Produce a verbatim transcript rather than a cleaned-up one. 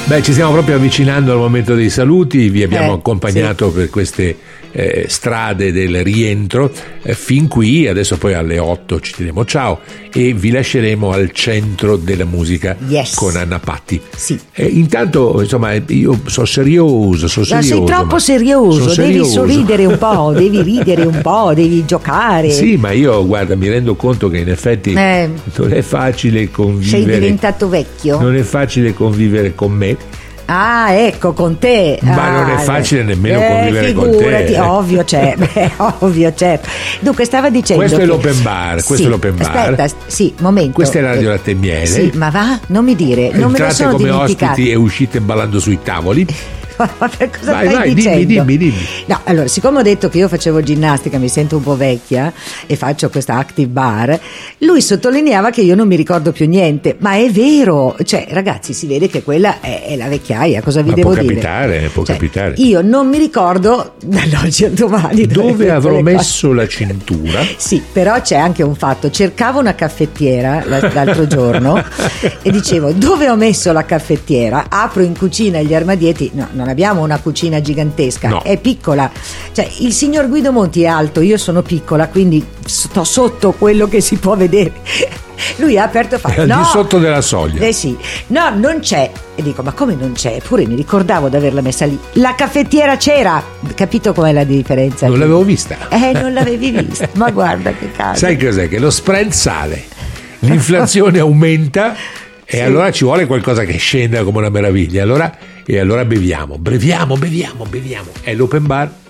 Beh, ci stiamo proprio avvicinando al momento dei saluti, vi abbiamo Eh, accompagnato sì. per queste eh, strade del rientro eh, fin qui, adesso poi alle otto ci diremo ciao e vi lasceremo al centro della musica Yes. con Anna Patti. Sì. Eh, intanto, insomma, io sono serioso, sono Ma serioso. sei troppo ma- serioso, sono devi serioso. sorridere un po', devi ridere un po', devi giocare. Sì, ma io, guarda, mi rendo conto che in effetti Eh. non è facile convivere. Sei diventato vecchio? Non è facile convivere con me. Ah, ecco, con te. Ma Ah, non è facile nemmeno eh, convivere con te. figurati, ovvio c'è, beh, ovvio c'è. Dunque stava dicendo Questo è che- l'open bar, questo Sì, è l'open bar. Aspetta, sì, momento. Questa è la Radio Latte e Miele. Sì, ma va? Non mi dire, non me lo Entrate sono come dimenticato. ospiti e uscite ballando sui tavoli. Ma per cosa Vai, stai vai, dicendo? dimmi, dimmi, dimmi. No, allora, siccome ho detto che io facevo ginnastica, mi sento un po' vecchia e faccio questa active bar, lui sottolineava che io non mi ricordo più niente, ma è vero, cioè ragazzi, si vede che quella è, è la vecchiaia, cosa vi Ma devo può dire? capitare, può Cioè, capitare. Io non mi ricordo dall'oggi a domani Dove avrò quelle cose. messo la cintura? Sì, però c'è anche un fatto. Cercavo una caffettiera l- l'altro giorno e dicevo: dove ho messo la caffettiera? Apro in cucina gli armadietti. No, non abbiamo una cucina gigantesca, No. è piccola. Cioè, il signor Guido Monti è alto, io sono piccola, quindi sto sotto quello che si può vedere. Lui ha aperto e fa: È al no, di sotto della soglia. eh sì, no, non c'è. E dico: ma come non c'è? Eppure mi ricordavo di averla messa lì. La caffettiera c'era, capito com'è la differenza? Non l'avevo vista. Eh, non l'avevi vista, ma guarda che caso. Sai cos'è? Che lo spread sale, l'inflazione aumenta e Sì. allora ci vuole qualcosa che scenda come una meraviglia. Allora, e allora beviamo, beviamo, beviamo, beviamo. È l'open bar.